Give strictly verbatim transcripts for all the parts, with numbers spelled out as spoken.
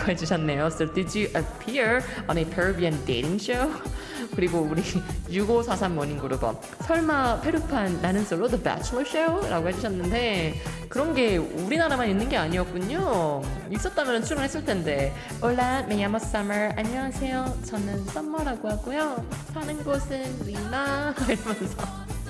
라고 해주셨네요. So did you appear on a Peruvian dating show? 그리고 우리 육오사삼 모닝그룹업 설마 페루판 나는 솔로 The Bachelor Show? 라고 해주셨는데 그런 게 우리나라만 있는 게 아니었군요. 있었다면 출연했을 텐데. Hola, me llamo Summer. 안녕하세요. 저는 Summer라고 하고요. 사는 곳은 리나. 이러면서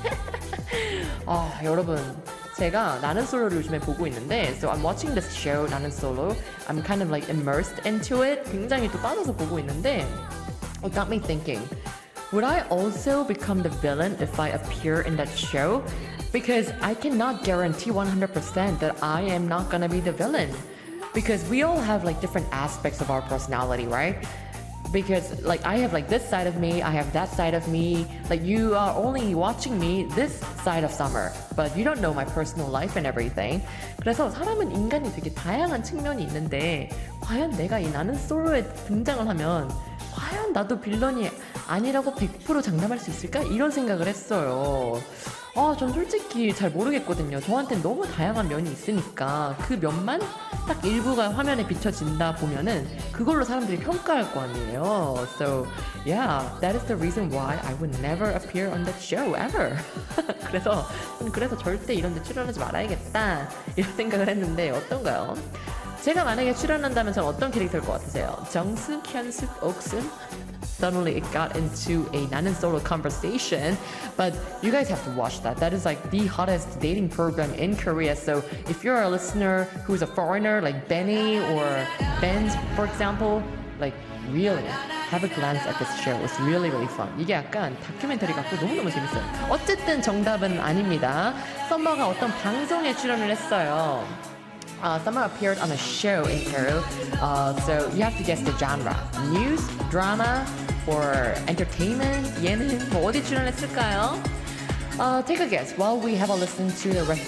아 여러분 제가 나는 솔로를 요즘에 보고 있는데 So I'm watching this show 나는 솔로 I'm kind of like immersed into it 굉장히 또 빠져서 보고 있는데 It got me thinking Would I also become the villain if I appear in that show? Because I cannot guarantee one hundred percent that I am not gonna be the villain Because we all have like different aspects of our personality, right? Because like I have like this side of me, I have that side of me. Like you are only watching me this side of Summer, but you don't know my personal life and everything. 그래서 사람은 인간이 되게 다양한 측면이 있는데 과연 내가 이 나는 솔로에 등장을 하면 과연 나도 빌런이 아니라고 백 퍼센트 장담할 수 있을까? 이런 생각을 했어요. 아, 전 솔직히 잘 모르겠거든요. 저한테는 너무 다양한 면이 있으니까 그 면만 딱 일부가 화면에 비춰진다 보면은 그걸로 사람들이 평가할 거 아니에요. So, yeah, that is the reason why I would never appear on that show ever. 그래서 그래서 절대 이런 데 출연하지 말아야겠다 이런 생각을 했는데 어떤가요? 제가 만약에 출연한다면 전 어떤 캐릭터일 것 같으세요? 정숙, 현숙, 옥순? Suddenly it got into a 나는 solo conversation, but you guys have to watch that. That is like the hottest dating program in Korea. So if you're a listener who's a foreigner like Benny or Benz, for example, like really have a glance at this show. It's really really fun. 이게 약간 다큐멘터리 같고 너무너무 재밌어요. 어쨌든 정답은 아닙니다. 썸머가 어떤 방송에 출연을 했어요. Uh, Summer appeared on a show in Peru, uh, so you have to guess the genre. News, drama, or entertainment, 예능, 뭐 어디 출연했을까요? Uh, take a guess while we have a listen to the rest